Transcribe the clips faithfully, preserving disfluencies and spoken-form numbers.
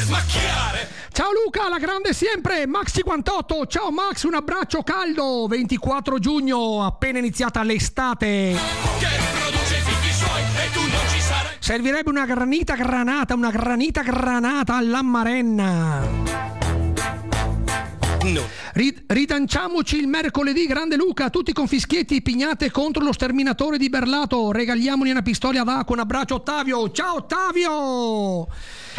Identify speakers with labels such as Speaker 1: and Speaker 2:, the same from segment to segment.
Speaker 1: smacchiare.
Speaker 2: Ciao Luca, la grande sempre, Max cinquantotto, ciao Max, un abbraccio caldo, ventiquattro giugno, appena iniziata l'estate.
Speaker 1: Che produce i figli suoi e tu non ci sarai.
Speaker 2: Servirebbe una granita granata, una granita granata alla Marenna.
Speaker 1: No.
Speaker 2: Ridanciamoci il mercoledì, grande Luca, tutti con fischietti, pignate contro lo sterminatore di Berlato, regaliamogli una pistola d'acqua, un abbraccio Ottavio, ciao Ottavio.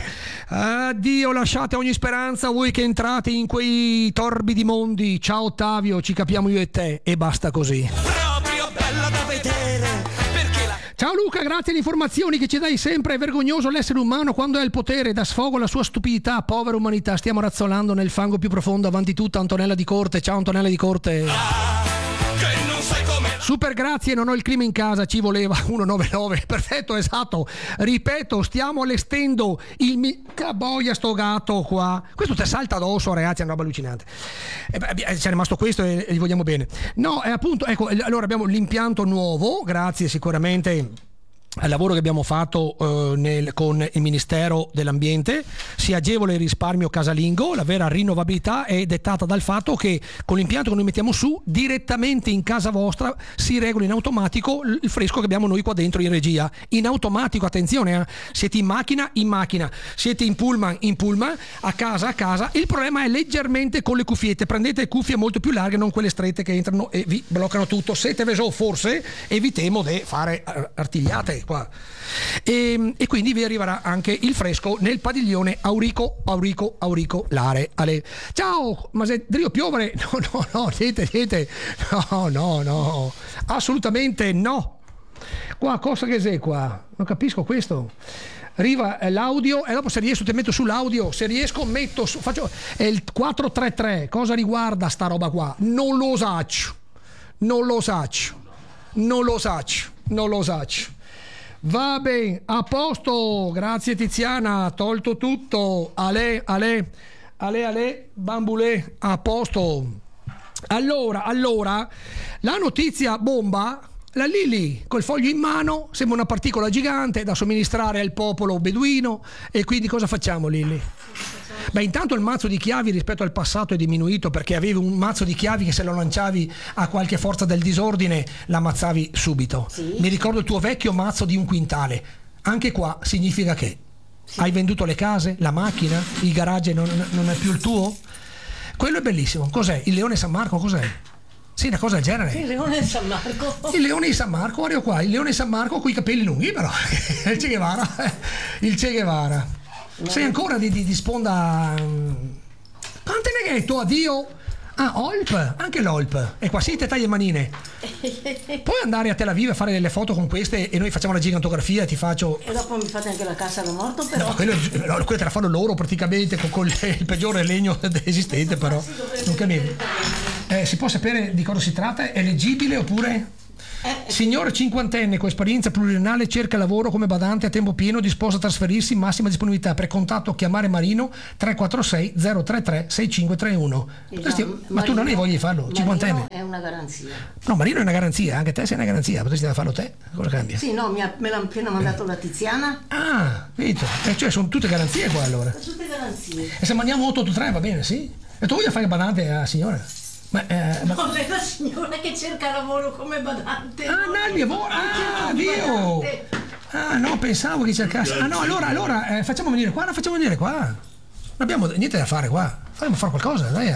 Speaker 2: Addio, lasciate ogni speranza voi che entrate in quei torbidi mondi, ciao Ottavio, ci capiamo io e te e basta così.
Speaker 1: Proprio bella da vedere.
Speaker 2: Ciao Luca, grazie alle informazioni che ci dai sempre, è vergognoso l'essere umano quando è al potere, dà sfogo alla sua stupidità, povera umanità, stiamo razzolando nel fango più profondo, avanti tutta Antonella di Corte, ciao Antonella di Corte.
Speaker 1: Ah, che non sai come.
Speaker 2: Super grazie, non ho il clima in casa, ci voleva centonovantanove, perfetto, esatto, ripeto, stiamo allestendo il mica boia sto gatto qua, questo te salta addosso ragazzi, è una roba allucinante, eh, c'è rimasto questo e, e gli vogliamo bene, no, è appunto, ecco, allora abbiamo l'impianto nuovo, grazie sicuramente al lavoro che abbiamo fatto eh, nel, con il Ministero dell'Ambiente, si agevola il risparmio casalingo, la vera rinnovabilità è dettata dal fatto che con l'impianto che noi mettiamo su direttamente in casa vostra si regola in automatico il fresco che abbiamo noi qua dentro in regia, in automatico, attenzione, eh? Siete in macchina, in macchina, siete in pullman, in pullman, a casa, a casa, il problema è leggermente con le cuffiette, prendete cuffie molto più larghe, non quelle strette che entrano e vi bloccano tutto, siete veso forse evitemo di fare artigliate qua. E, e quindi vi arriverà anche il fresco nel padiglione Aurico Aurico Aurico Lare Ale. Ciao, ma se Drio piovere? No, no, no, niente, niente. No, no, no. Assolutamente no. Qua cosa che sei qua? Non capisco questo. Arriva l'audio e dopo se riesco ti metto sull'audio, se riesco metto su, faccio è il quattro tre tre. Cosa riguarda sta roba qua? Non lo saccio. Non lo saccio. Non lo saccio. Non lo saccio. Va bene, a posto, grazie Tiziana, tolto tutto, ale, ale, ale, ale, bambulè, a posto. Allora, allora, la notizia bomba, la Lili col foglio in mano, sembra una particola gigante da somministrare al popolo beduino e quindi cosa facciamo Lili? Beh, intanto il mazzo di chiavi rispetto al passato è diminuito perché avevi un mazzo di chiavi che se lo lanciavi a qualche forza del disordine l'ammazzavi subito. Sì. Mi ricordo il tuo vecchio mazzo di un quintale. Anche qua significa che sì. Hai venduto le case, la macchina, il garage non, non è più il tuo? Quello è bellissimo. Cos'è? Il leone San Marco? Cos'è? Sì, una cosa del genere.
Speaker 3: Il leone di San Marco.
Speaker 2: Il leone di San Marco, guarda qua, il leone di San Marco con i capelli lunghi, però. Il Che Guevara. Il Che Guevara. Sei ancora di, di, di sponda. Quante ne hai detto? Addio. Ah, Olp, anche l'Olp. E qua siete taglie manine. Puoi andare a Tel Aviv a fare delle foto con queste e noi facciamo la gigantografia e ti faccio.
Speaker 3: E dopo mi fate anche la cassa da morto, però.
Speaker 2: No, quello, no, quello te la fanno loro praticamente con, con il peggiore legno esistente, però. Non capisco. Eh, si può sapere di cosa si tratta? È leggibile oppure? Eh, Signore cinquantenne con esperienza pluriennale cerca lavoro come badante a tempo pieno, disposto a trasferirsi, massima disponibilità, per contatto chiamare Marino tre quattro sei zero tre tre sei cinque tre uno. Potresti, no, ma Marino, tu non ne vogli farlo, Marino cinquantenne.
Speaker 3: È una garanzia.
Speaker 2: No, Marino è una garanzia, anche te sei una garanzia, potresti farlo te, cosa cambia?
Speaker 3: Sì, no, mi ha, me l'ha appena mandato la Tiziana.
Speaker 2: Ah, vedi, eh, cioè sono tutte garanzie qua allora.
Speaker 3: Sono tutte garanzie.
Speaker 2: E se mandiamo otto otto tre va bene, sì? E tu voglia fare badante a signora? Ma, eh, ma...
Speaker 3: No, è la signora che cerca lavoro come badante.
Speaker 2: Ah, no, il lavoro. Ah, Dio. Ah, no, pensavo che cercasse. Ah, no, allora, allora eh, facciamo venire qua, no, facciamo venire qua. Non abbiamo niente da fare qua. Faremo fare qualcosa, dai.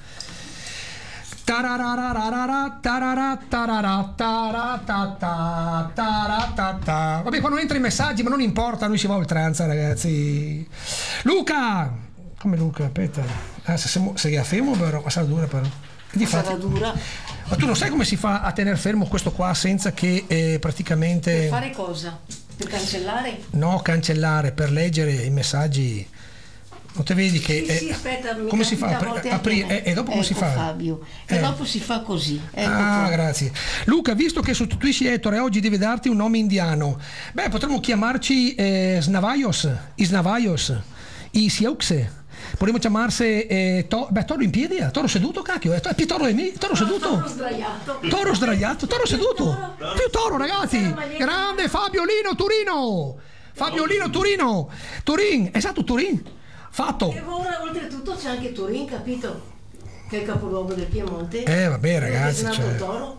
Speaker 2: Vabbè, quando entra i messaggi, ma non importa, noi si va a oltranza, ragazzi. Luca! Come Luca? Aspetta. Ah, se, se, se è fermo, però, ma sarà dura, però. Difatti,
Speaker 3: sarà dura.
Speaker 2: Ma tu non sai come si fa a tenere fermo questo qua senza che eh, praticamente.
Speaker 3: Per fare cosa? Per cancellare?
Speaker 2: No, cancellare, per leggere i messaggi. Non te vedi che.
Speaker 3: Sì,
Speaker 2: eh,
Speaker 3: sì, aspetta,
Speaker 2: come
Speaker 3: mi
Speaker 2: si fa? Apri, apri, eh, e dopo come
Speaker 3: ecco,
Speaker 2: si fa?
Speaker 3: Fabio. E eh. dopo si fa così. Ecco
Speaker 2: ah,
Speaker 3: qua.
Speaker 2: Grazie. Luca, visto che sostituisci Ettore, oggi devi darti un nome indiano. Beh, potremmo chiamarci eh, Snavaios, Isnavaios, Isiauxe. Potremmo chiamarsi eh, to- beh, toro in piedi, eh? Toro seduto, cacchio, eh? Più toro è me, toro seduto.
Speaker 3: Toro sdraiato.
Speaker 2: Toro sdraiato, toro seduto. Più toro, ragazzi. Grande Fabiolino Turino. Fabiolino Turino. Turin, esatto, Turin. fatto.
Speaker 3: E ora oltretutto c'è anche Turin, capito? Che è il capoluogo del Piemonte.
Speaker 2: Eh vabbè
Speaker 3: dove
Speaker 2: ragazzi,
Speaker 3: è nato
Speaker 2: cioè...
Speaker 3: il toro.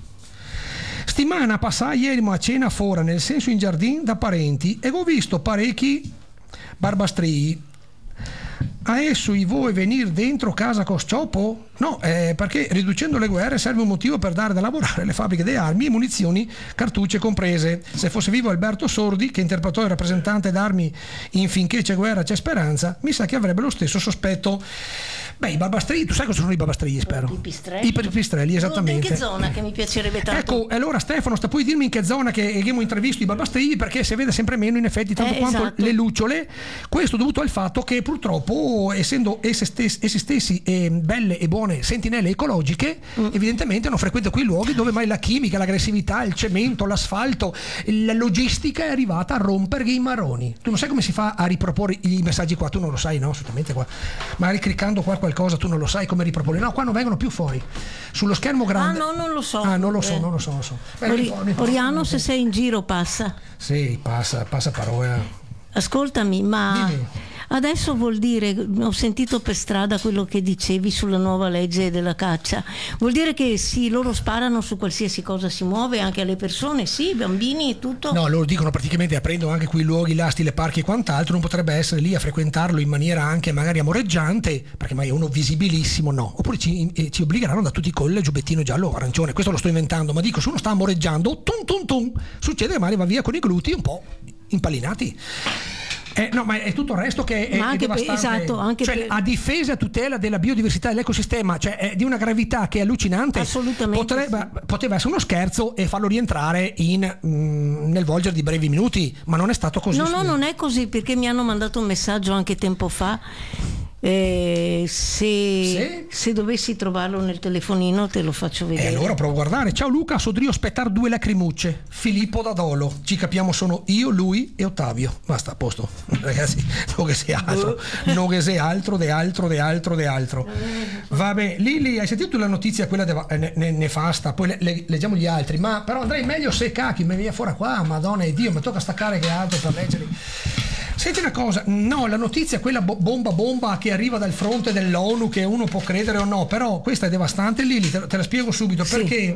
Speaker 2: Stimana passai ieri a cena fuori, nel senso in giardin da parenti, e ho visto parecchi barbastrii. A esso i vuoi venire dentro casa con sciopo? No, eh, perché riducendo le guerre serve un motivo per dare da lavorare alle fabbriche di armi e munizioni, cartucce comprese. Se fosse vivo Alberto Sordi, che interpretò il rappresentante d'armi in Finché c'è guerra c'è speranza, mi sa che avrebbe lo stesso sospetto. Beh, i barbastrilli, tu sai cosa sono i barbastrilli, spero?
Speaker 3: I pipistrelli.
Speaker 2: I pipistrelli, esattamente.
Speaker 3: In che zona, che mi piacerebbe tanto?
Speaker 2: Ecco, e allora Stefano, sta puoi dirmi in che zona che abbiamo intervisto i barbastrilli, perché si vede sempre meno in effetti tanto
Speaker 3: Eh,
Speaker 2: quanto
Speaker 3: esatto.
Speaker 2: le lucciole. Questo dovuto al fatto che purtroppo, essendo esse stessi, essi stessi eh, belle e buone sentinelle ecologiche, mm. evidentemente non frequentano quei luoghi dove mai la chimica, l'aggressività, il cemento, l'asfalto, la logistica è arrivata a rompere i marroni. Tu non sai come si fa a riproporre i messaggi qua, tu non lo sai, no? Assolutamente qua. Magari cliccando qua qualcosa tu non lo sai come riproporre. No, qua non vengono più fuori. Sullo schermo grande.
Speaker 3: Ah no, non lo so.
Speaker 2: Ah, non lo so,
Speaker 3: Eh.
Speaker 2: non lo so, non lo so. Beh,
Speaker 3: Ori-
Speaker 2: mi fa- mi fa-
Speaker 3: Oriano, se sei in giro passa.
Speaker 2: Sì, passa, passa parola. Dimmi.
Speaker 3: Ascoltami, ma adesso vuol dire, ho sentito per strada quello che dicevi sulla nuova legge della caccia, vuol dire che sì, loro sparano su qualsiasi cosa si muove, anche alle persone, sì, bambini e tutto?
Speaker 2: No, loro dicono praticamente aprendo anche quei luoghi là, stile parchi e quant'altro, non potrebbe essere lì a frequentarlo in maniera anche magari amoreggiante, perché magari uno visibilissimo no. Oppure ci, eh, ci obbligheranno da tutti i colli il giubbettino giallo o arancione, questo lo sto inventando, ma dico, se uno sta amoreggiando, tum tum tum, succede che magari va via con i glutei un po' impallinati. Eh, no, ma è tutto il resto che è,
Speaker 3: Ma anche
Speaker 2: è
Speaker 3: per-
Speaker 2: devastante.
Speaker 3: esatto, anche
Speaker 2: cioè,
Speaker 3: per-
Speaker 2: a difesa e a tutela della biodiversità dell'ecosistema, cioè è di una gravità che è allucinante.
Speaker 3: Assolutamente
Speaker 2: Potrebbe, poteva essere uno scherzo e farlo rientrare in, mm, nel volgere di brevi minuti, ma non è stato così.
Speaker 3: No, no, non è così, perché mi hanno mandato un messaggio anche tempo fa. Eh, se,
Speaker 2: Sì?
Speaker 3: se dovessi trovarlo nel telefonino te lo faccio
Speaker 2: E
Speaker 3: vedere.
Speaker 2: allora provo a guardare. Ciao Luca, Sodrio aspettar due lacrimucce. Filippo da Dolo. Ci capiamo, sono io, lui e Ottavio. Basta, a posto. Ragazzi, non che sia altro. Non che sia altro, de altro, de altro, de altro. Vabbè, Lili, hai sentito la notizia quella deva- ne- ne- nefasta? Poi le- le- leggiamo gli altri. Ma però andrei meglio se cacchi, mi viene fuori qua. Madonna di Dio, mi tocca staccare che altro per leggerli. Senti una cosa, no, la notizia è quella bo- bomba bomba che arriva dal fronte dell'ONU, che uno può credere o no, però questa è devastante, Lili, te, te la spiego subito,
Speaker 3: Sì.
Speaker 2: perché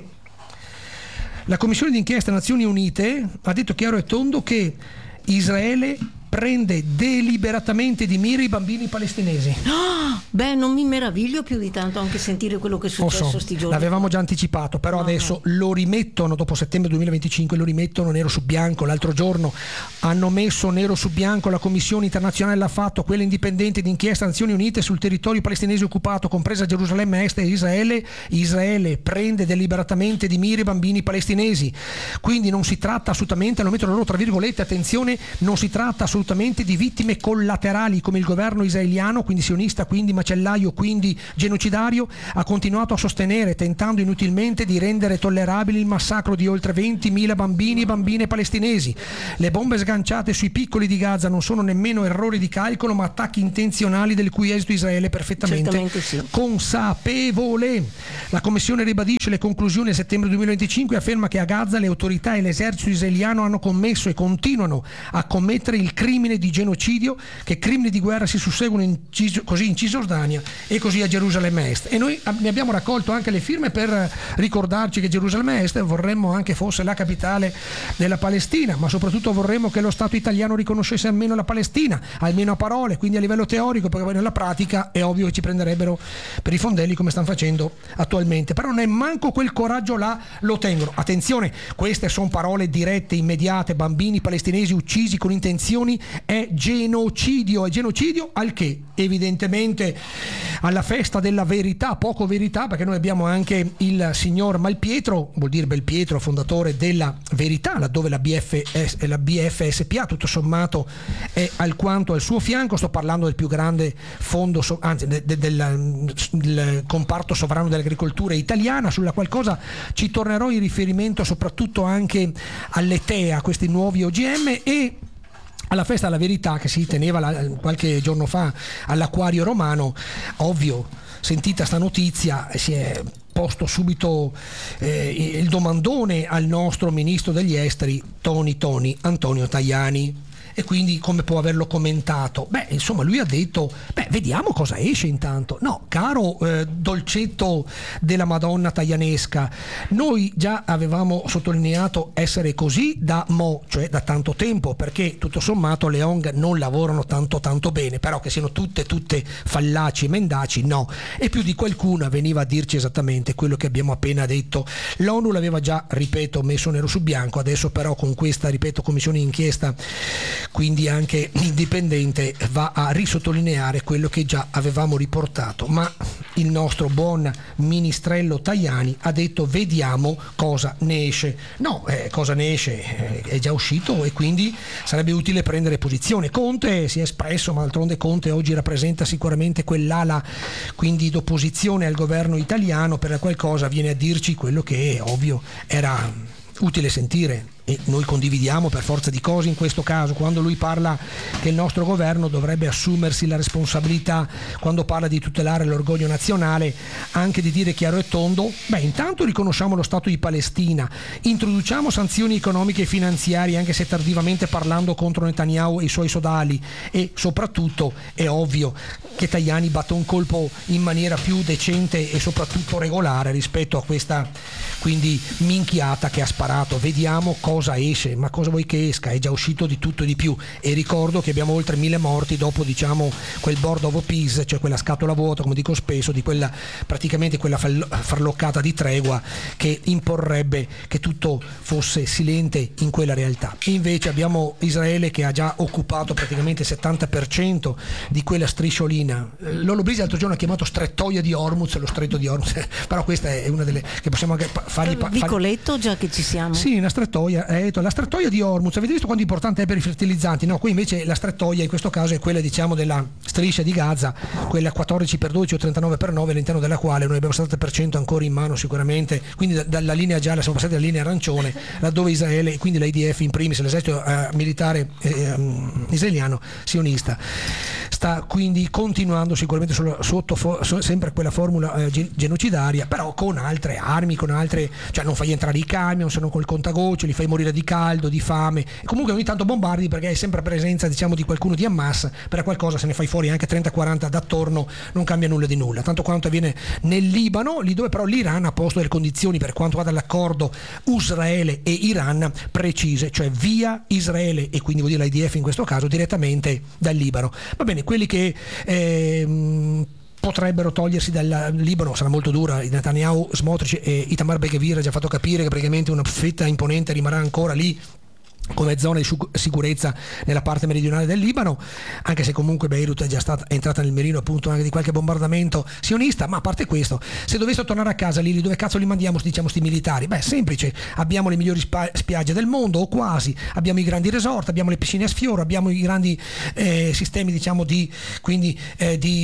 Speaker 2: la Commissione d'inchiesta Nazioni Unite ha detto chiaro e tondo che Israele prende deliberatamente di mira i bambini palestinesi.
Speaker 3: Ah, beh, non mi meraviglio più di tanto anche sentire quello che è
Speaker 2: Lo
Speaker 3: successo
Speaker 2: so,
Speaker 3: sti giorni.
Speaker 2: l'avevamo già anticipato, però
Speaker 3: No,
Speaker 2: adesso lo rimettono dopo settembre duemilaventicinque, lo rimettono nero su bianco. L'altro giorno hanno messo nero su bianco, la Commissione internazionale l'ha fatto, quella indipendente d'inchiesta Nazioni Unite sul territorio palestinese occupato, compresa Gerusalemme Est e Israele. Israele prende deliberatamente di mira i bambini palestinesi. Quindi non si tratta assolutamente, lo mettono loro tra virgolette, attenzione, non si tratta assolutamente di vittime collaterali come il governo israeliano, quindi sionista, quindi macellaio, quindi genocidario, ha continuato a sostenere, tentando inutilmente di rendere tollerabile il massacro di oltre ventimila bambini e bambine palestinesi. Le bombe sganciate sui piccoli di Gaza non sono nemmeno errori di calcolo, ma attacchi intenzionali del cui esito Israele è perfettamente
Speaker 3: Certamente sì.
Speaker 2: consapevole. La Commissione ribadisce le conclusioni a settembre duemilaventicinque e afferma che a Gaza le autorità e l'esercito israeliano hanno commesso e continuano a commettere il crimine di genocidio, che crimini di guerra si susseguono in Cis- così in Cisgiordania e così a Gerusalemme Est. E noi ab- ne abbiamo raccolto anche le firme per ricordarci che Gerusalemme Est vorremmo anche fosse la capitale della Palestina, ma soprattutto vorremmo che lo Stato italiano riconoscesse almeno la Palestina, almeno a parole, quindi a livello teorico, perché poi nella pratica è ovvio che ci prenderebbero per i fondelli come stanno facendo attualmente. Però non è manco quel coraggio là, lo tengono. Attenzione, queste sono parole dirette, immediate: bambini palestinesi uccisi con intenzioni, è genocidio. È genocidio al che? Evidentemente alla festa della verità, poco verità, perché noi abbiamo anche il signor Malpietro, vuol dire Belpietro, fondatore della Verità, laddove la B F S, la B F S P A tutto sommato è alquanto al suo fianco. Sto parlando del più grande fondo, anzi de, de, del, del comparto sovrano dell'agricoltura italiana, sulla qual cosa ci tornerò in riferimento soprattutto anche alle T E A, questi nuovi O G M, e alla festa della verità che si teneva la, qualche giorno fa all'Acquario Romano. Ovvio, sentita sta notizia, si è posto subito eh, il domandone al nostro ministro degli esteri Tony Tony Antonio Tajani. e quindi come può averlo commentato? Beh, insomma, lui ha detto, beh, vediamo cosa esce intanto. No, caro eh, dolcetto della Madonna taianesca, noi già avevamo sottolineato essere così da mo', cioè da tanto tempo, perché tutto sommato le O N G non lavorano tanto tanto bene, però che siano tutte tutte fallaci e mendaci, no. E più di qualcuna veniva a dirci esattamente quello che abbiamo appena detto. L'ONU l'aveva già, ripeto, messo nero su bianco, adesso però con questa, ripeto, commissione d'inchiesta, quindi anche indipendente, va a risottolineare quello che già avevamo riportato. Ma il nostro buon ministrello Tajani ha detto vediamo cosa ne esce. No, eh, cosa ne esce eh, è già uscito e quindi sarebbe utile prendere posizione. Conte si è espresso, ma d'altronde Conte oggi rappresenta sicuramente quell'ala quindi d'opposizione al governo italiano, per la qual cosa viene a dirci quello che è ovvio era utile sentire. E noi condividiamo per forza di cose in questo caso, quando lui parla che il nostro governo dovrebbe assumersi la responsabilità, quando parla di tutelare l'orgoglio nazionale, anche di dire chiaro e tondo, beh, intanto riconosciamo lo Stato di Palestina, introduciamo sanzioni economiche e finanziarie, anche se tardivamente parlando, contro Netanyahu e i suoi sodali, e soprattutto è ovvio che Tajani batta un colpo in maniera più decente e soprattutto regolare rispetto a questa quindi minchiata che ha sparato. Vediamo cosa esce, ma cosa vuoi che esca? È già uscito di tutto e di più, e ricordo che abbiamo oltre mille morti dopo, diciamo, quel board of peace, cioè quella scatola vuota, come dico spesso, di quella praticamente quella farloccata di tregua che imporrebbe che tutto fosse silente in quella realtà. E invece abbiamo Israele che ha già occupato praticamente il settanta per cento di quella strisciolina. Lolo Brisi l'altro giorno ha chiamato strettoia di Hormuz, lo stretto di Hormuz, però questa è una delle che possiamo anche fargli pa-
Speaker 3: Vicoletto, già che ci siamo.
Speaker 2: Sì, una strettoia, eh, detto, la strettoia di Hormuz, avete visto quanto importante è per i fertilizzanti? No, qui invece la strettoia in questo caso è quella, diciamo, della striscia di Gaza, quella quattordici per dodici o trentanove per nove, all'interno della quale noi abbiamo il settanta per cento ancora in mano sicuramente, quindi da, dalla linea gialla siamo passati alla linea arancione, laddove Israele e quindi l'I D F in primis, l'esercito eh, militare eh, um, israeliano sionista, sta quindi continuando sicuramente solo, sotto fo- so, sempre quella formula eh, genocidaria, però con altre armi, con altre, cioè non fai entrare i camion se non col contagocce, li fai morire di caldo, di fame, e comunque ogni tanto bombardi perché hai sempre presenza, diciamo, di qualcuno di Hamas, per qualcosa se ne fai fuori anche trenta quaranta d'attorno, non cambia nulla di nulla, tanto quanto avviene nel Libano, lì dove però l'Iran ha posto delle condizioni per quanto riguarda l'accordo Israele e Iran precise, cioè via Israele e quindi vuol dire l'I D F in questo caso direttamente dal Libano. Va bene, quelli che ehm, potrebbero togliersi dal Libano sarà molto dura. Netanyahu, Smotrich e Itamar Ben-Gvir ha già fatto capire che praticamente una fetta imponente rimarrà ancora lì come zona di sicurezza nella parte meridionale del Libano, anche se comunque Beirut è già stata è entrata nel mirino appunto anche di qualche bombardamento sionista. Ma a parte questo, se dovessero tornare a casa lì, dove cazzo li mandiamo, diciamo, sti militari? Beh, semplice, abbiamo le migliori spa- spiagge del mondo o quasi, abbiamo i grandi resort, abbiamo le piscine a sfioro, abbiamo i grandi eh, sistemi, diciamo, di quindi eh, di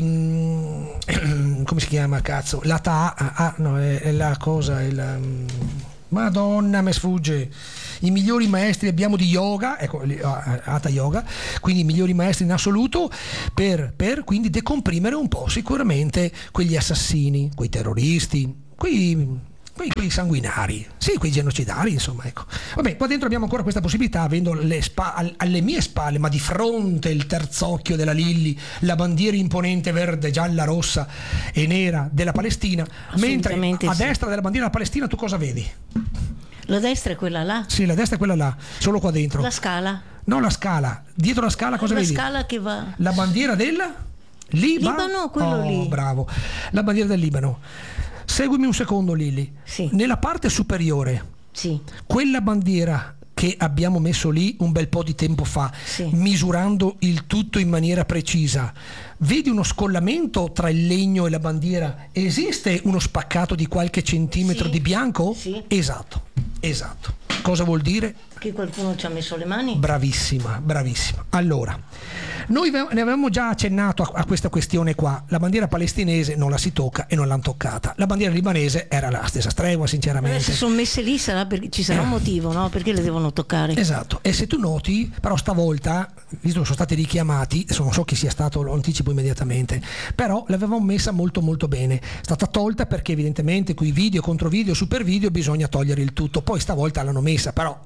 Speaker 2: mh, come si chiama, cazzo, la T A ah, no, è, è la cosa è la, mh, Madonna, me sfugge. I migliori maestri abbiamo di yoga, ecco, Hatha Yoga, quindi i migliori maestri in assoluto per, per quindi decomprimere un po' sicuramente quegli assassini, quei terroristi, quei Quei, quei sanguinari, sì, quei genocidari, insomma, ecco. Vabbè, qua dentro abbiamo ancora questa possibilità, avendo le spa- alle mie spalle, ma di fronte il terzocchio della Lilli, la bandiera imponente verde, gialla, rossa e nera della Palestina, mentre a
Speaker 3: sì.
Speaker 2: destra della bandiera della Palestina tu cosa vedi?
Speaker 3: La destra è quella là?
Speaker 2: Sì, la destra è quella là, solo qua dentro.
Speaker 3: La scala?
Speaker 2: No, la scala. Dietro la scala cosa
Speaker 3: la
Speaker 2: vedi?
Speaker 3: La scala che va...
Speaker 2: La bandiera del Libano?
Speaker 3: Libano, quello
Speaker 2: oh,
Speaker 3: lì.
Speaker 2: Bravo. La bandiera del Libano. Seguimi un secondo, Lilli.
Speaker 3: Sì.
Speaker 2: Nella parte superiore,
Speaker 3: sì.
Speaker 2: quella bandiera che abbiamo messo lì un bel po' di tempo fa,
Speaker 3: sì.
Speaker 2: misurando il tutto in maniera precisa, vedi uno scollamento tra il legno e la bandiera? Esiste uno spaccato di qualche centimetro
Speaker 3: sì.
Speaker 2: di bianco?
Speaker 3: Sì.
Speaker 2: Esatto, esatto. Cosa vuol dire?
Speaker 3: Che qualcuno ci ha messo le mani?
Speaker 2: Bravissima, bravissima. Allora, noi ne avevamo già accennato a, a questa questione qua. La bandiera palestinese non la si tocca e non l'hanno toccata. La bandiera libanese era la stessa stregua, sinceramente.
Speaker 3: Se sono messe lì sarà perché ci sarà un motivo, no? Perché le devono toccare.
Speaker 2: Esatto. E se tu noti, però stavolta, visto che sono stati richiamati, adesso non so chi sia stato, lo anticipo immediatamente, però l'avevamo messa molto molto bene. È stata tolta perché evidentemente qui video, contro video, super video, bisogna togliere il tutto. Poi stavolta l'hanno messa, però se la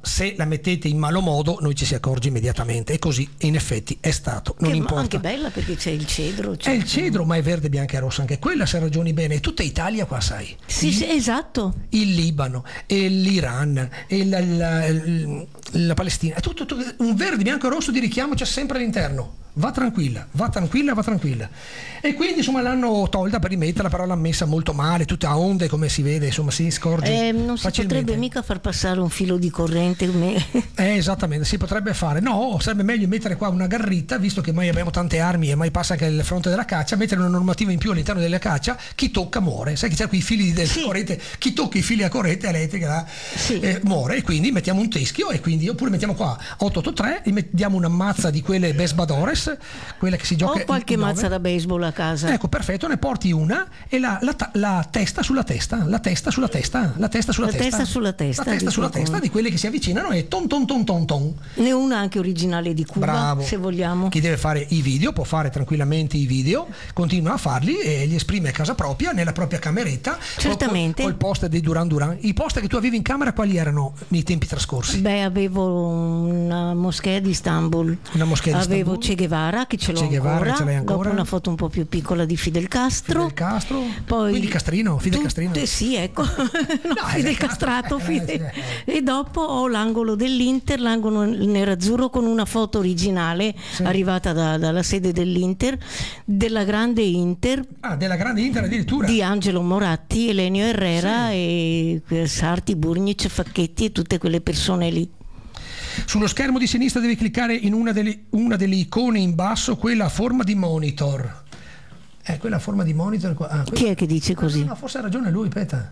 Speaker 2: mettete in malo modo noi ci si accorge immediatamente, e così in effetti è stato, non
Speaker 3: che
Speaker 2: importa.
Speaker 3: Anche bella perché c'è il cedro. C'è
Speaker 2: È il cedro, ma è verde, bianca e rossa anche quella, se ragioni bene. È tutta Italia qua, sai.
Speaker 3: Sì, sì, esatto.
Speaker 2: Il Libano, e l'Iran, e la, la, la, la Palestina, è tutto, tutto un verde, bianco e rosso di richiamo c'è sempre all'interno. Va tranquilla, va tranquilla, va tranquilla. E quindi insomma l'hanno tolta per rimetterla, però l'hanno messa molto male, tutta a onde, come si vede, insomma si scorge
Speaker 3: eh, non si
Speaker 2: facilmente.
Speaker 3: potrebbe mica far passare un filo di corrente.
Speaker 2: Eh, esattamente, si potrebbe fare. No, sarebbe meglio mettere qua una garritta, visto che mai abbiamo tante armi e mai passa anche il fronte della caccia, mettere una normativa in più all'interno della caccia, chi tocca muore. Sai che c'è quei fili di sì. corrente, chi tocca i fili a corrente elettrica sì. eh, muore, e quindi mettiamo un teschio, e quindi oppure mettiamo qua otto otto tre e mettiamo una mazza di quelle Besbadores, quella che si gioca.
Speaker 3: Ho qualche mazza da baseball a casa.
Speaker 2: Ecco, perfetto, ne porti una e la, la, la testa sulla testa, la testa sulla testa, la testa sulla
Speaker 3: la
Speaker 2: testa.
Speaker 3: testa sulla testa.
Speaker 2: La testa sulla testa di quelle che si avvicinano e ton ton ton ton ton.
Speaker 3: Ne ho una anche originale di Cuba,
Speaker 2: bravo.
Speaker 3: Se vogliamo.
Speaker 2: Chi deve fare i video può fare tranquillamente i video, continua a farli e li esprime a casa propria, nella propria cameretta.
Speaker 3: Certamente.
Speaker 2: Col, col poster dei Duran Duran. I poster che tu avevi in camera quali erano nei tempi trascorsi?
Speaker 3: Beh, avevo una moschea di Istanbul.
Speaker 2: Una moschea di
Speaker 3: Avevo
Speaker 2: Istanbul.
Speaker 3: Che Guevara, che ce l'ho
Speaker 2: Che Guevara,
Speaker 3: ancora.
Speaker 2: ce l'hai ancora.
Speaker 3: Dopo una foto un po' più piccola di Fidel Castro.
Speaker 2: Fidel Castro.
Speaker 3: Poi
Speaker 2: quindi Castrino, Fidel
Speaker 3: tutte,
Speaker 2: Castrino.
Speaker 3: Sì, ecco. no,
Speaker 2: no,
Speaker 3: Fidel
Speaker 2: eh,
Speaker 3: Castrato.
Speaker 2: eh,
Speaker 3: Fidel.
Speaker 2: eh,
Speaker 3: E dopo ho l'angolo dell'Inter, l'angolo nerazzurro, con una foto originale sì. arrivata da, dalla sede dell'Inter, della grande Inter.
Speaker 2: Ah, della grande Inter addirittura.
Speaker 3: Di Angelo Moratti, Elenio Herrera sì. e Sarti, Burnic, Facchetti e tutte quelle persone lì.
Speaker 2: Sullo schermo di sinistra devi cliccare in una delle, una delle icone in basso, quella a forma di monitor. Eh, quella a forma di monitor. Ah,
Speaker 3: Chi è che dice così?
Speaker 2: No, no, forse ha ragione lui, aspetta.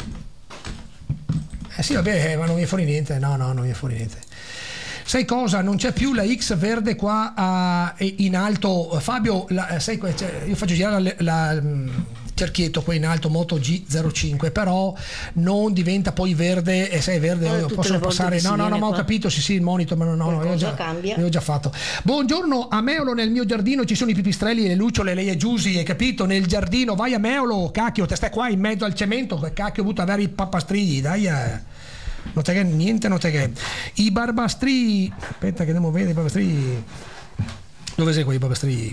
Speaker 2: Eh sì, vabbè, eh, ma non viene fuori niente. No, no, non viene fuori niente. Sai cosa? Non c'è più la X verde qua a, in alto. Fabio, la, sai, io faccio girare la, la cerchietto qua in alto Moto G zero cinque, però non diventa poi verde, e se è verde eh, possono passare. No, no, no, ma ho capito, sì, sì, il monitor, ma no, no, no, già, ho già fatto. Buongiorno, a Meolo nel mio giardino ci sono i pipistrelli e le lucciole, lei è Giusy, hai capito? Nel giardino, vai a Meolo, cacchio, te stai qua in mezzo al cemento, cacchio, ho avuto avere i pappastrigli, dai. Eh. Non te che niente, non te che i barbastri, aspetta che andiamo a vedere i barbastri. Dove sei qua i barbastri?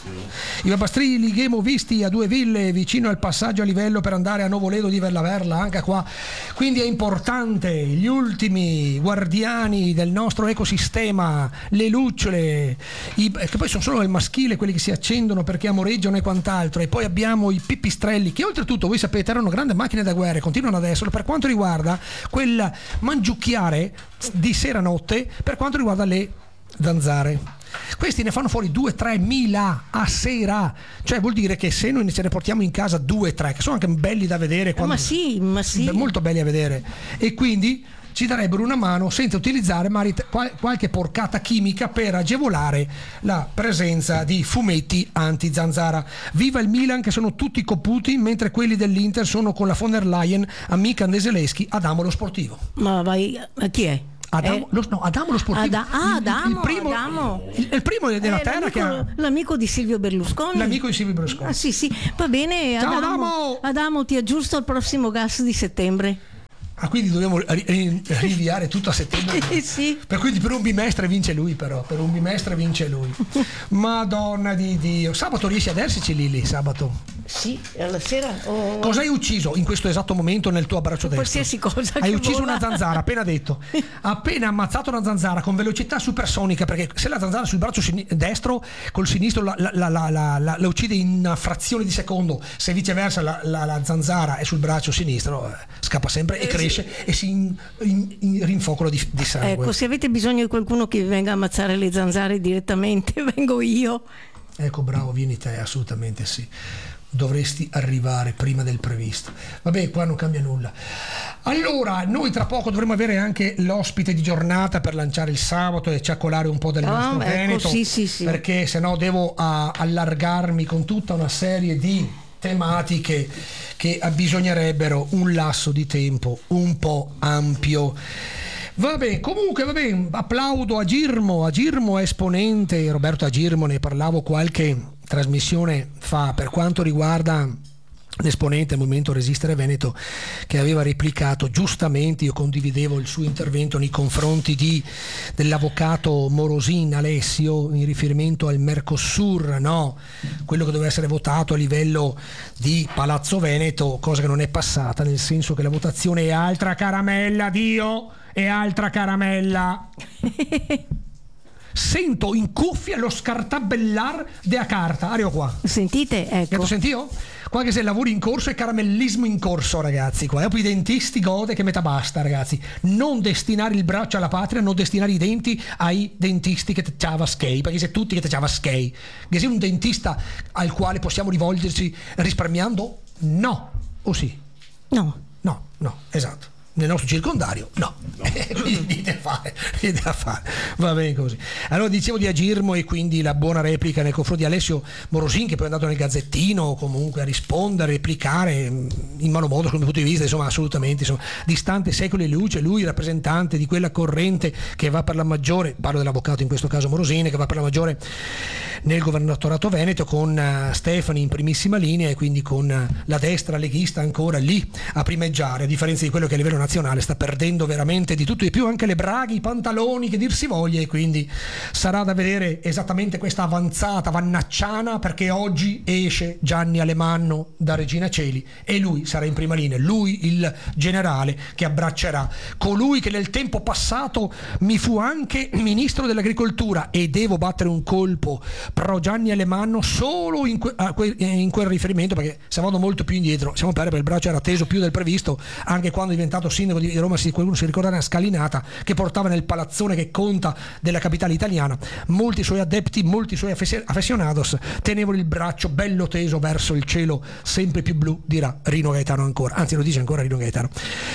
Speaker 2: I barbastri li abbiamo visti a Due Ville, vicino al passaggio a livello per andare a Novoledo di Verlaverla, anche qua. Quindi è importante, gli ultimi guardiani del nostro ecosistema, le lucciole, i, che poi sono solo il maschile, quelli che si accendono perché amoreggiano e quant'altro, e poi abbiamo i pipistrelli, che oltretutto, voi sapete, erano grandi macchine da guerra, continuano adesso, per quanto riguarda quel mangiucchiare di sera notte, per quanto riguarda le zanzare. Questi ne fanno fuori due tre mila a sera, cioè vuol dire che se noi ce ne portiamo in casa due tre, che sono anche belli da vedere quando,
Speaker 3: ma sì, ma sì,
Speaker 2: molto belli a vedere, e quindi ci darebbero una mano senza utilizzare qualche porcata chimica per agevolare la presenza di fumetti anti-zanzara. Viva il Milan, che sono tutti coputi, mentre quelli dell'Inter sono con la von der Leyen, amica Andeseleschi, Adamo lo sportivo.
Speaker 3: Ma vai, chi è?
Speaker 2: Adamo,
Speaker 3: eh,
Speaker 2: lo, no, Adamo lo sportivo.
Speaker 3: Ad, ah, Adamo,
Speaker 2: il, il primo,
Speaker 3: Adamo.
Speaker 2: Il, il primo della
Speaker 3: eh,
Speaker 2: terra che ha...
Speaker 3: l'amico di Silvio Berlusconi.
Speaker 2: L'amico di Silvio Berlusconi.
Speaker 3: Ah, sì, sì, va bene.
Speaker 2: Ciao,
Speaker 3: Adamo,
Speaker 2: Adamo.
Speaker 3: Adamo, ti aggiusto al prossimo gas di settembre.
Speaker 2: Ah, quindi dobbiamo ri- rinviare tutto a settembre.
Speaker 3: Sì.
Speaker 2: Per quindi per un bimestre vince lui, però. Per un bimestre vince lui. Madonna di Dio. Sabato riesci ad esserci, Lili? Sabato?
Speaker 3: Sì, alla sera. Oh.
Speaker 2: Cosa hai ucciso in questo esatto momento nel tuo braccio destro?
Speaker 3: Qualsiasi cosa.
Speaker 2: Hai
Speaker 3: che
Speaker 2: ucciso
Speaker 3: vola.
Speaker 2: una zanzara, appena detto. Appena ammazzato una zanzara con velocità supersonica, perché se la zanzara sul braccio sin- destro, col sinistro la, la, la, la, la, la, la uccide in una frazione di secondo, se viceversa la, la, la zanzara è sul braccio sinistro, eh, scappa sempre e cresce. Eh, sì. E si in, in, in rinfocola di, di sangue.
Speaker 3: Ecco, se avete bisogno di qualcuno che venga a ammazzare le zanzare direttamente, vengo io.
Speaker 2: Ecco, bravo, vieni te, assolutamente sì. Dovresti arrivare prima del previsto. Vabbè, qua non cambia nulla. Allora, noi tra poco dovremo avere anche l'ospite di giornata per lanciare il sabato e ciaccolare un po' del
Speaker 3: ah,
Speaker 2: nostro
Speaker 3: ecco,
Speaker 2: Veneto,
Speaker 3: sì, sì, sì.
Speaker 2: perché sennò devo a, allargarmi con tutta una serie di tematiche che abbisognerebbero un lasso di tempo un po' ampio. Vabbè, comunque vabbè, applaudo a Girmo, a Girmo esponente, Roberto Agirmo, ne parlavo qualche trasmissione fa, per quanto riguarda un esponente del movimento Resistere Veneto, che aveva replicato giustamente, io condividevo il suo intervento nei confronti di, dell'avvocato Morosin Alessio in riferimento al Mercosur, no? Quello che doveva essere votato a livello di Palazzo Veneto, cosa che non è passata, nel senso che la votazione è altra caramella, Dio, è altra caramella. Sento in cuffia lo scartabellar della carta, arrivo qua.
Speaker 3: Sentite, ecco.
Speaker 2: Lo sentio? Qua che se lavori in corso è caramellismo in corso, ragazzi, qua. E poi i dentisti gode che metà basta, ragazzi. Non destinare il braccio alla patria, non destinare i denti ai dentisti che te ciava skei, perché sei tutti che te ciava skei. Che sei un dentista al quale possiamo rivolgerci risparmiando? No. O sì?
Speaker 3: No.
Speaker 2: No, no, esatto. Nel nostro circondario no, no. Quindi dite a fare, dite a fare, va bene così. Allora dicevo di Agirmo e quindi la buona replica nei confronti di Alessio Morosin, che poi è andato nel Gazzettino comunque a rispondere, a replicare in malo modo dal mio punto di vista, insomma assolutamente, insomma, distante secoli luce, lui rappresentante di quella corrente che va per la maggiore, parlo dell'avvocato in questo caso Morosin, che va per la maggiore nel governatorato veneto, con uh, Stefani in primissima linea e quindi con uh, la destra leghista ancora lì a primeggiare, a differenza di quello che a livello nazionale sta perdendo veramente di tutto e più, anche le braghe, i pantaloni, che dir si voglia, e quindi sarà da vedere esattamente questa avanzata vannacciana, perché oggi esce Gianni Alemanno da Regina Coeli e lui sarà in prima linea, lui il generale che abbraccerà colui che nel tempo passato mi fu anche ministro dell'agricoltura, e devo battere un colpo pro Gianni Alemanno solo in, que- in quel riferimento, perché se vado molto più indietro siamo per il braccio era teso più del previsto, anche quando è diventato sindaco di Roma, se qualcuno si ricorda una scalinata che portava nel palazzone che conta della capitale italiana molti suoi adepti, molti suoi affezionados tenevano il braccio bello teso verso il cielo sempre più blu, dirà Rino Gaetano ancora, anzi lo dice ancora Rino Gaetano.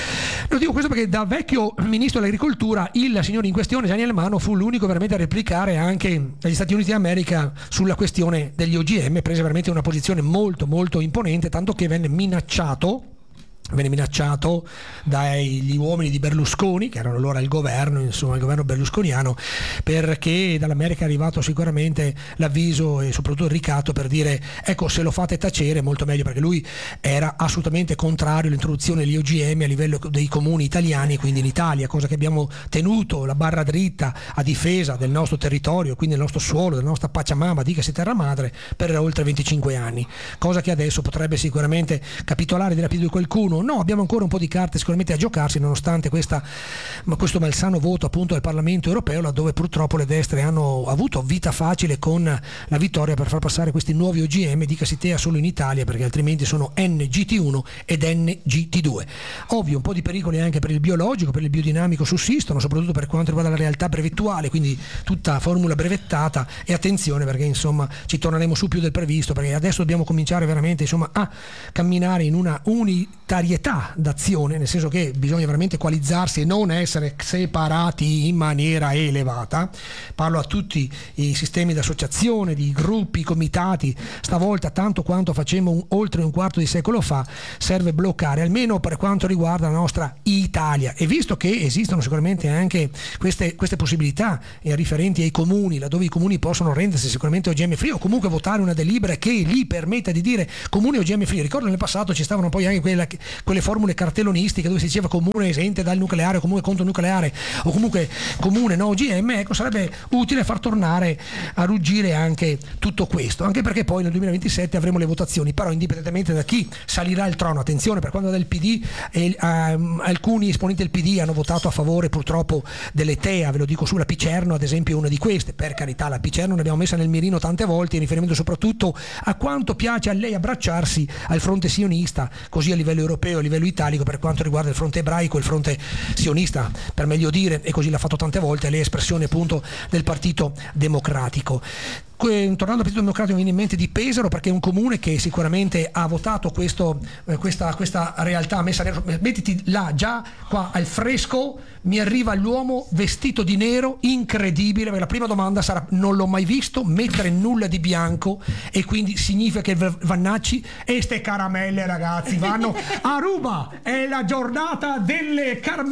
Speaker 2: Lo dico questo perché da vecchio ministro dell'agricoltura il signore in questione, Gianni Alemanno, fu l'unico veramente a replicare anche dagli Stati Uniti d'America sulla questione degli O G M, prese veramente una posizione molto molto imponente, tanto che venne minacciato venne minacciato dagli uomini di Berlusconi, che erano allora il governo, insomma il governo berlusconiano, perché dall'America è arrivato sicuramente l'avviso e soprattutto il ricatto per dire ecco, se lo fate tacere è molto meglio, perché lui era assolutamente contrario all'introduzione degli O G M a livello dei comuni italiani, quindi in Italia, cosa che abbiamo tenuto la barra dritta a difesa del nostro territorio, quindi del nostro suolo, della nostra Pachamama, dicasi terra madre, per oltre venticinque anni, cosa che adesso potrebbe sicuramente capitolare di rapido di qualcuno. No, abbiamo ancora un po' di carte sicuramente a giocarsi, nonostante questa, questo malsano voto appunto del Parlamento europeo, laddove purtroppo le destre hanno avuto vita facile con la vittoria per far passare questi nuovi O G M, dicasi tea solo in Italia, perché altrimenti sono N G T uno ed N G T due. Ovvio, un po' di pericoli anche per il biologico, per il biodinamico sussistono, soprattutto per quanto riguarda la realtà brevettuale, quindi tutta formula brevettata, e attenzione perché insomma ci torneremo su più del previsto, perché adesso dobbiamo cominciare veramente insomma a camminare in una unitarietà d'azione, nel senso che bisogna veramente coalizzarsi e non essere separati in maniera elevata. Parlo a tutti i sistemi di associazione, di gruppi, comitati, stavolta tanto quanto facemmo un, oltre un quarto di secolo fa, serve bloccare, almeno per quanto riguarda la nostra Italia, e visto che esistono sicuramente anche queste, queste possibilità eh, riferenti ai comuni, laddove i comuni possono rendersi sicuramente O G M free, o comunque votare una delibera che gli permetta di dire comune O G M free. Ricordo nel passato ci stavano poi anche quella, quelle formule cartellonistiche dove si diceva comune esente dal nucleare, o comune contro nucleare, o comunque comune no O G M. Ecco, sarebbe utile far tornare a ruggire anche tutto questo, anche perché poi nel duemilaventisette avremo le votazioni, però indipendentemente da chi salirà al trono, attenzione, per quanto del P D eh, um, alcuni esponenti del P D hanno votato a favore purtroppo delle T E A, ve lo dico, sulla Picerno ad esempio, una di queste, per carità, la Picerno l'abbiamo messa nel mirino tante volte in riferimento soprattutto a quanto piace a lei abbracciarsi al fronte sionista, così a livello europeo, a livello italico, per quanto riguarda il fronte ebraico, il fronte sionista per meglio dire, e così l'ha fatto tante volte, lei è espressione appunto del Partito Democratico. Tornando al Partito Democratico, mi viene in mente di Pesaro, perché è un comune che sicuramente ha votato questo, eh, questa, questa realtà messa nero. Mettiti là, già qua al fresco mi arriva l'uomo vestito di nero, incredibile, perché la prima domanda sarà: non l'ho mai visto mettere nulla di bianco, e quindi significa che Vannacci e ste caramelle ragazzi vanno a ruba, è la giornata delle caramelle.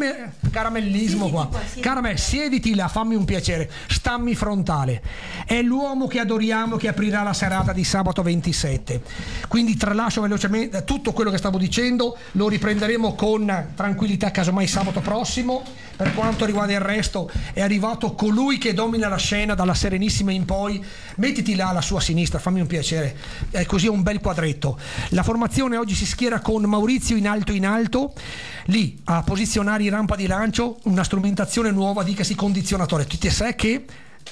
Speaker 2: caramellismo qua. Caramel, siediti là, fammi un piacere, stammi frontale. È l'uomo che adoriamo che aprirà la serata di sabato ventisette. Quindi tralascio velocemente tutto quello che stavo dicendo, lo riprenderemo con tranquillità casomai sabato prossimo. Per quanto riguarda il resto, è arrivato colui che domina la scena dalla Serenissima in poi. Mettiti là alla sua sinistra, fammi un piacere, è così un bel quadretto. La formazione oggi si schiera con Maurizio in alto in alto, lì a posizionare in rampa di lancio, una strumentazione nuova, dicasi condizionatore. Tu ti sai che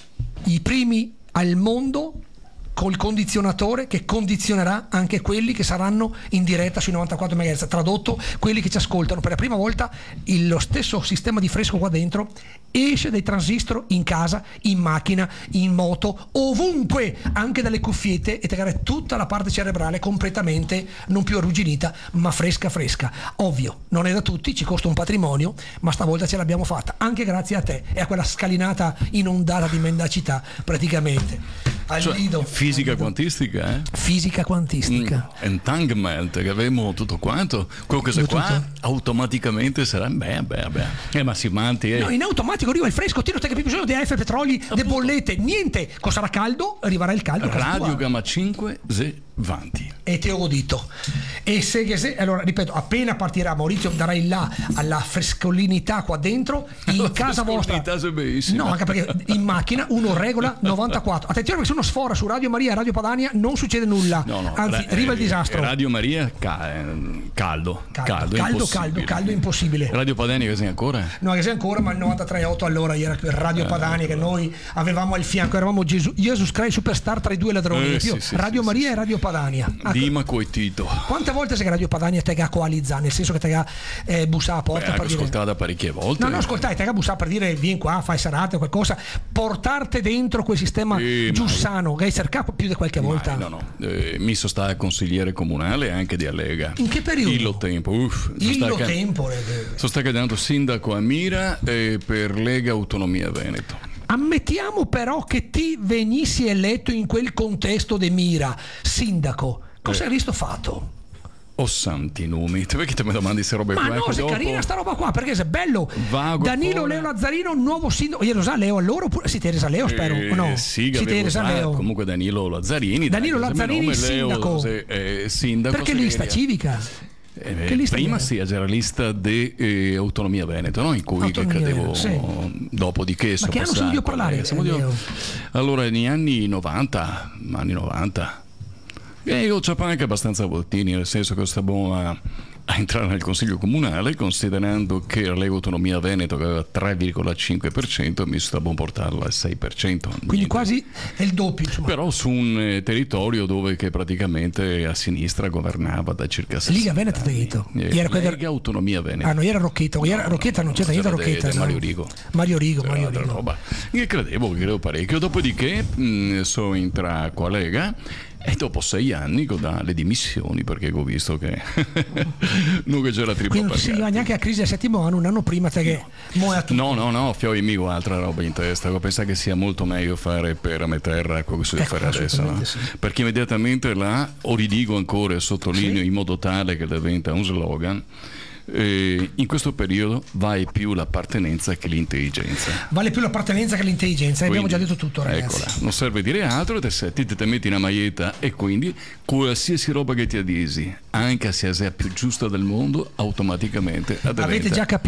Speaker 2: i primi al mondo col condizionatore che condizionerà anche quelli che saranno in diretta sui novantaquattro megahertz, tradotto quelli che ci ascoltano per la prima volta. Il, lo stesso sistema di fresco qua dentro esce dai transistor in casa, in macchina, in moto, ovunque, anche dalle cuffiette, e tagliare tutta la parte cerebrale completamente non più arrugginita ma fresca fresca. Ovvio, non è da tutti, ci costa un patrimonio, ma stavolta ce l'abbiamo fatta anche grazie a te e a quella scalinata inondata di mendacità praticamente. Al
Speaker 4: Cioè,
Speaker 2: lido.
Speaker 4: fisica quantistica, eh?
Speaker 2: Fisica quantistica.
Speaker 4: Mm, entanglement, che avremo tutto quanto. Quello che
Speaker 2: Tutto.
Speaker 4: qua automaticamente sarà. Beh, beh, beh. Eh, ma si manti, eh.
Speaker 2: No, in automatico arriva il fresco, ti non hai più bisogno di A F, petroli, di bollette, niente. Cosa sarà caldo? Arriverà il caldo. a casa
Speaker 4: Radio
Speaker 2: tua.
Speaker 4: Gamma cinque Z Vanti.
Speaker 2: E te ho dito. E se, che se allora ripeto, appena partirà Maurizio darà il là alla frescolinità qua dentro in
Speaker 4: La
Speaker 2: casa vostra.
Speaker 4: frescolinità, se benissimo.
Speaker 2: No, anche perché in macchina uno regola novantaquattro. Attenzione, perché se uno sfora su Radio Maria e Radio Padania non succede nulla.
Speaker 4: No, no,
Speaker 2: Anzi,
Speaker 4: ra-
Speaker 2: arriva il
Speaker 4: eh,
Speaker 2: disastro.
Speaker 4: Radio Maria ca- eh, caldo,
Speaker 2: Caldo,
Speaker 4: caldo,
Speaker 2: caldo,
Speaker 4: impossibile.
Speaker 2: caldo, caldo, impossibile.
Speaker 4: Radio Padania che sei ancora?
Speaker 2: No, che sei ancora, ma il novantatré virgola otto allora era per Radio
Speaker 4: Eh,
Speaker 2: Padania che noi avevamo al fianco, eravamo Gesù, Jesus Christ Superstar tra i due ladroni.
Speaker 4: Eh,
Speaker 2: Io,
Speaker 4: sì, sì,
Speaker 2: Radio
Speaker 4: sì,
Speaker 2: Maria
Speaker 4: sì,
Speaker 2: e Radio Padania. Ah,
Speaker 4: Dima coitito.
Speaker 2: quante volte sei che Radio Padania te ha coalizzato, nel senso che te ha eh, bussato a porta
Speaker 4: Beh,
Speaker 2: per
Speaker 4: anche
Speaker 2: dire...
Speaker 4: ascoltata parecchie volte.
Speaker 2: No, no, ascoltai, te ha bussato per dire vieni qua, fai serate o qualcosa, portarti dentro quel sistema
Speaker 4: Eh,
Speaker 2: giussano, che hai cercato più di qualche volta.
Speaker 4: No, no, eh, mi sono stato consigliere comunale anche di Allega.
Speaker 2: In che periodo?
Speaker 4: Illo tempo, uff.
Speaker 2: Illo tempo. eh,
Speaker 4: Sono stato candidato sindaco a Mira e per Lega Autonomia Veneto.
Speaker 2: Ammettiamo però che ti venissi eletto in quel contesto di Mira, sindaco, cosa
Speaker 4: Eh.
Speaker 2: hai visto fatto?
Speaker 4: Oh santi numi, perché te mi domandi queste robe
Speaker 2: Ma
Speaker 4: qua?
Speaker 2: no,
Speaker 4: Che
Speaker 2: se è
Speaker 4: dopo-
Speaker 2: carina sta roba qua, perché se è bello.
Speaker 4: Vago
Speaker 2: Danilo
Speaker 4: fuori.
Speaker 2: Leo Lazzarino, nuovo sindaco. Io lo sa Leo allora oppure si Teresa Leo, spero.
Speaker 4: Eh,
Speaker 2: o no?
Speaker 4: sì, che
Speaker 2: si
Speaker 4: avevo
Speaker 2: Teresa
Speaker 4: già,
Speaker 2: Leo.
Speaker 4: comunque Danilo Lazzarini.
Speaker 2: Danilo
Speaker 4: dai,
Speaker 2: Lazzarini,
Speaker 4: nome, Leo,
Speaker 2: sindaco.
Speaker 4: se- eh, sindaco
Speaker 2: Perché
Speaker 4: seria.
Speaker 2: lista civica?
Speaker 4: Eh,
Speaker 2: Che lista
Speaker 4: prima
Speaker 2: era?
Speaker 4: sì, era lista di eh, Autonomia Veneto, no? In cui che
Speaker 2: Autonomia
Speaker 4: credevo
Speaker 2: Veneto, sì.
Speaker 4: dopodiché
Speaker 2: Ma che anno
Speaker 4: sorpassare
Speaker 2: sentivo parlare,
Speaker 4: quelle- siamo di-
Speaker 2: Leo?
Speaker 4: Allora negli anni novanta, anni novanta. E io c'ho anche abbastanza voltini, nel senso che stavo a, a entrare nel consiglio comunale, considerando che la Lega Autonomia Veneto che aveva tre virgola cinque per cento, mi stavo a portarla al sei per cento.
Speaker 2: Quindi
Speaker 4: Niente.
Speaker 2: quasi è il doppio, insomma.
Speaker 4: Però su un eh, territorio dove che praticamente a sinistra governava da circa sessanta
Speaker 2: Liga Veneto
Speaker 4: anni.
Speaker 2: Veneto.
Speaker 4: Eh,
Speaker 2: Era quella-
Speaker 4: Lega Autonomia Veneto.
Speaker 2: Ah, no, era Rocchetta. Era
Speaker 4: No,
Speaker 2: Rocchetta,
Speaker 4: no,
Speaker 2: non c'era
Speaker 4: no,
Speaker 2: niente
Speaker 4: c'era de-
Speaker 2: Rocchetta.
Speaker 4: de
Speaker 2: no?
Speaker 4: Mario Rigo.
Speaker 2: Mario Rigo,
Speaker 4: C'era
Speaker 2: Mario
Speaker 4: altra
Speaker 2: Rigo.
Speaker 4: roba. Io credevo, credevo parecchio. Dopodiché mh, sono entrato qua a Lega e dopo sei anni ho dato le dimissioni perché ho visto che non che c'era triplo
Speaker 2: Quindi non si arriva neanche a crisi al settimo anno, un anno prima te che muoia tutto.
Speaker 4: No, no, no, fioi mica altra roba in testa. Io penso che sia molto meglio fare per a terra quello che si deve
Speaker 2: Ecco,
Speaker 4: fare adesso, no?
Speaker 2: assolutamente sì.
Speaker 4: Perché immediatamente là, o ridico ancora e sottolineo
Speaker 2: Sì.
Speaker 4: in modo tale che diventa un slogan, eh, in questo periodo vai più l'appartenenza che l'intelligenza.
Speaker 2: Vale più l'appartenenza che l'intelligenza, abbiamo
Speaker 4: Quindi,
Speaker 2: già detto tutto, ragazzi.
Speaker 4: Eccola, non serve dire altro, te, se- ti te metti una maglietta e quindi qualsiasi roba che ti adesi, anche se sia più giusta del mondo, automaticamente
Speaker 2: Avete già capito.